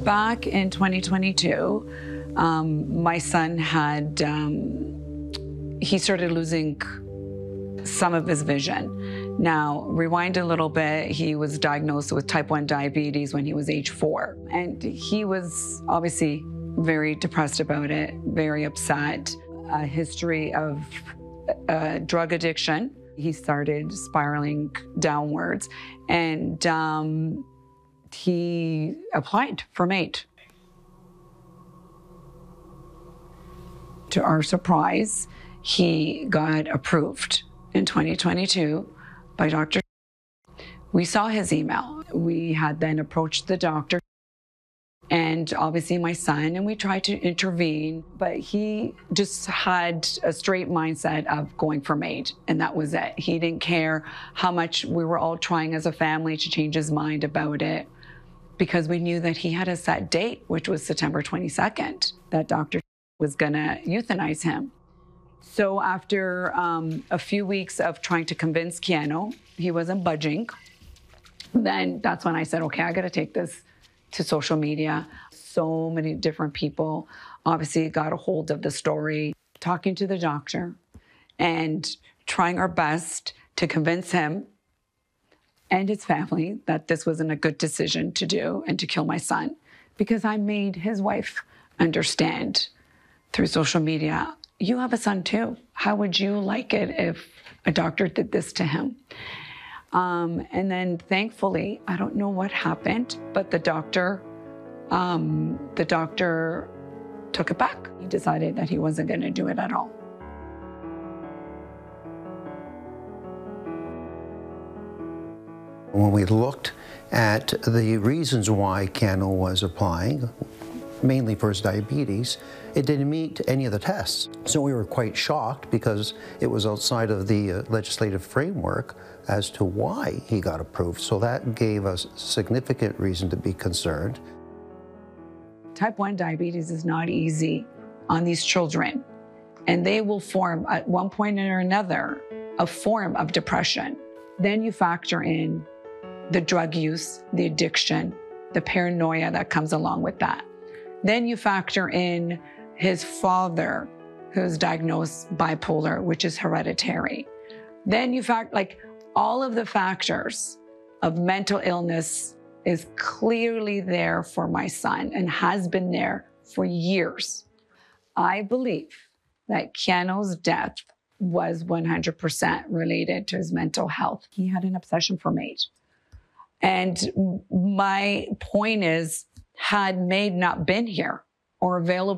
Back in 2022, my son had, he started losing some of his vision. Now, rewind a little bit, he was diagnosed with type 1 diabetes when he was age 4. And he was obviously very depressed about it, very upset. A history of drug addiction. He started spiraling downwards, and he applied for MAID. To our surprise, he got approved in 2022 by Dr. We saw his email. We had then approached the doctor and obviously my son, and we tried to intervene, but he just had a straight mindset of going for MAID, and that was it. He didn't care how much we were all trying as a family to change his mind about it, because we knew that he had a set date, which was September 22nd, that Dr. was gonna euthanize him. So after a few weeks of trying to convince Keanu, he wasn't budging, then that's when I said, okay, I gotta take this to social media. So many different people obviously got a hold of the story, talking to the doctor and trying our best to convince him and his family that this wasn't a good decision to do and to kill my son, because I made his wife understand through social media, you have a son too. How would you like it if a doctor did this to him? And then thankfully, I don't know what happened, but the doctor took it back. He decided that he wasn't going to do it at all. When we looked at the reasons why Keanu was applying, mainly for his diabetes, it didn't meet any of the tests. So we were quite shocked because it was outside of the legislative framework as to why he got approved. So that gave us significant reason to be concerned. Type 1 diabetes is not easy on these children, and they will form at one point or another a form of depression. Then you factor in the drug use, the addiction, the paranoia that comes along with that. Then you factor in his father, who's diagnosed bipolar, which is hereditary. Then you all of the factors of mental illness is clearly there for my son and has been there for years. I believe that Keanu's death was 100% related to his mental health. He had an obsession for MAID. And my point is, had MAID not been here or available